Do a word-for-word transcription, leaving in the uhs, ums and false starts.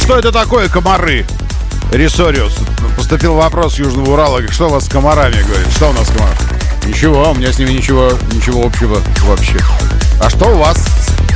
Что это такое комары? Ресориус. Поступил вопрос с Южного Урала. Что у вас с комарами, говорит? Что у нас с комарами? Ничего, у меня с ними ничего, ничего общего вообще. А что у вас?